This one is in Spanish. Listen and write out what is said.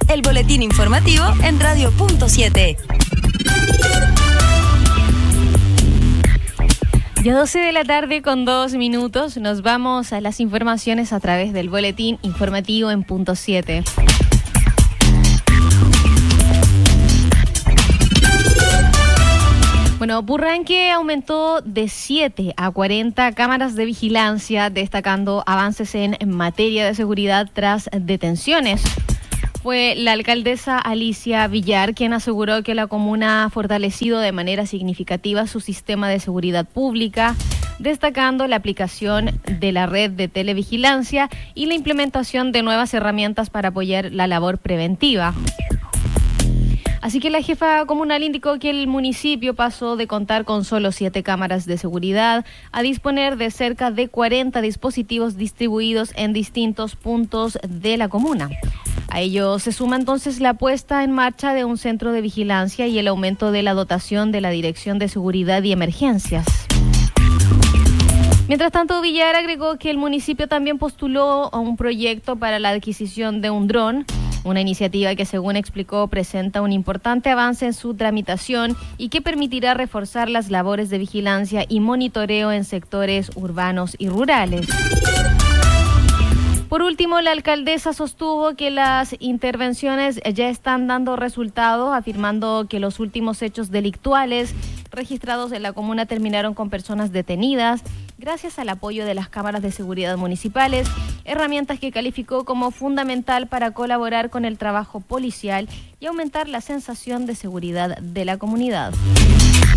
el boletín informativo en Radio.7. Ya 12 de la tarde con 2 minutos, nos vamos a las informaciones a través del boletín informativo en Punto 7. Bueno, Purranque aumentó de 7 a 40 cámaras de vigilancia, destacando avances en materia de seguridad tras detenciones. Fue la alcaldesa Alicia Villar quien aseguró que la comuna ha fortalecido de manera significativa su sistema de seguridad pública, destacando la aplicación de la red de televigilancia y la implementación de nuevas herramientas para apoyar la labor preventiva. Así que la jefa comunal indicó que el municipio pasó de contar con solo 7 cámaras de seguridad a disponer de cerca de 40 dispositivos distribuidos en distintos puntos de la comuna. A ello se suma entonces la puesta en marcha de un centro de vigilancia y el aumento de la dotación de la Dirección de Seguridad y Emergencias. Mientras tanto, Villar agregó que el municipio también postuló a un proyecto para la adquisición de un dron, una iniciativa que, según explicó, presenta un importante avance en su tramitación y que permitirá reforzar las labores de vigilancia y monitoreo en sectores urbanos y rurales. Por último, la alcaldesa sostuvo que las intervenciones ya están dando resultados, afirmando que los últimos hechos delictuales registrados en la comuna terminaron con personas detenidas gracias al apoyo de las cámaras de seguridad municipales, herramientas que calificó como fundamental para colaborar con el trabajo policial y aumentar la sensación de seguridad de la comunidad.